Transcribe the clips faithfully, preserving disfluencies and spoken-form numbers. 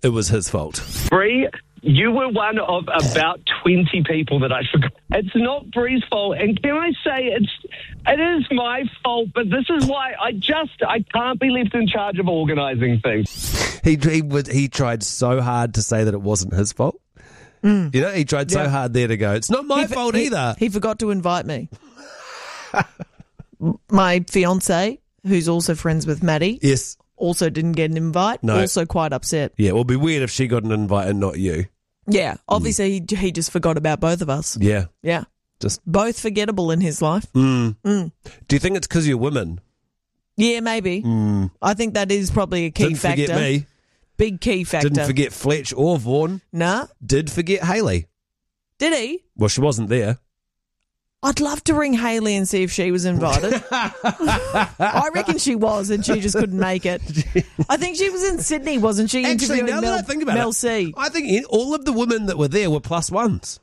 it was his fault. Bree, you were one of about twenty people that I forgot. It's not Bree's fault. And can I say it's it is my fault, but this is why I just I can't be left in charge of organising things. He he would he tried so hard to say that it wasn't his fault. Mm. You know, he tried so Yeah. hard there to go, it's not my He f- fault he- either. He forgot to invite me. My fiance, who's also friends with Maddie, Yes. also didn't get an invite. No. Also quite upset. Yeah, it would be weird if she got an invite and not you. Yeah, obviously he, he just forgot about both of us. Yeah. Yeah. Just Both forgettable in his life. mm. Mm. Do you think it's because you're women? Yeah, maybe. Mm. I think that is probably a key Didn't factor. forget me. Big key factor. Didn't forget Fletch or Vaughan. Nah. Did forget Hayley. Did he? Well, she wasn't there. I'd love to ring Hayley and see if she was invited. I reckon she was and she just couldn't make it. I think she was in Sydney, wasn't she? Actually, interviewing now Mel, that I think about Mel it, C. I think all of the women that were there were plus ones.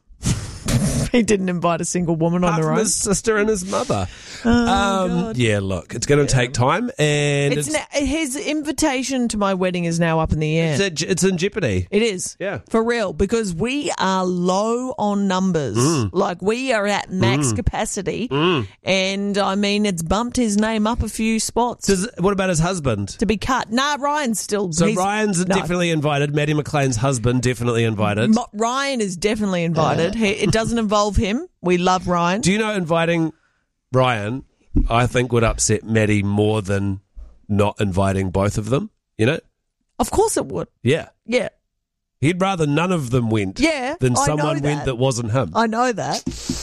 He didn't invite a single woman on Apart the from road. his sister and his mother. Oh, um, God. yeah, look, it's going to take time, and It's it's, na- his invitation to my wedding is now up in the air. it's, a- it's in jeopardy. It is. Yeah. For real, because we are low on numbers. Mm. Like, we are at max capacity. And, I mean, it's bumped his name up a few spots Does, what about his husband? to be cut. Nah, Ryan's still... So he's- Ryan's no. definitely invited. Maddie McLean's husband definitely invited. Mo- Ryan is definitely invited. He, it doesn't involve him. We love Ryan. Do you know inviting Ryan, I think, would upset Maddie more than not inviting both of them? You know? Of course it would. Yeah. Yeah. He'd rather none of them went Yeah, than I know someone went that. that wasn't him. I know that.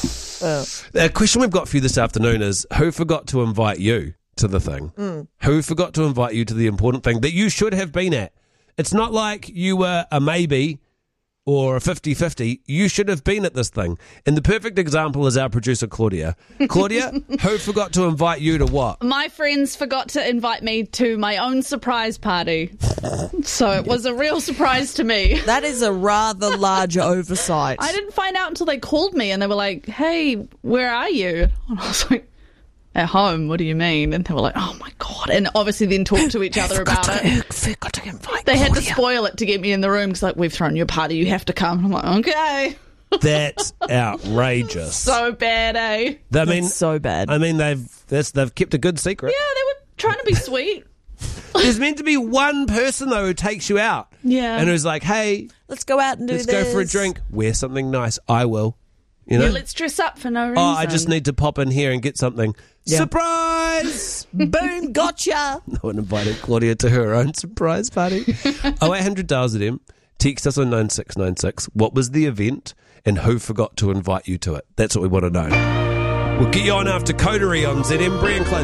Oh. The question we've got for you this afternoon is, who forgot to invite you to the thing? Mm. Who forgot to invite you to the important thing that you should have been at? It's not like you were a maybe or a fifty-fifty. You should have been at this thing. And the perfect example is our producer, Claudia. Claudia, who forgot to invite you to what? My friends forgot to invite me to my own surprise party. So it was a real surprise to me. That is a rather large oversight. I didn't find out until they called me and they were like, hey, where are you? And I was like, at home, what do you mean? And they were like, oh my God. And obviously then talked to each other about it. Forgot to invite They had to Claudia. spoil it to get me in the room because, like, we've thrown you a party, you have to come. And I'm like, okay. That's outrageous. So bad, eh? I mean, That's so bad. I mean, they've that's, they've kept a good secret. Yeah, they were trying to be sweet. There's meant to be one person though who takes you out, Yeah. and who's like, "Hey, Let's go out and do let's this. go for a drink. Wear something nice. I will." You know. Yeah, let's dress up for no reason. Oh, I just need to pop in here and get something. Yeah. Surprise! Boom, gotcha. No one invited Claudia to her own surprise party. oh eight hundred dials at him. Text us on nine six nine six. What was the event and who forgot to invite you to it? That's what we want to know. We'll get you on after Coterie on Z M. Bree and Clint.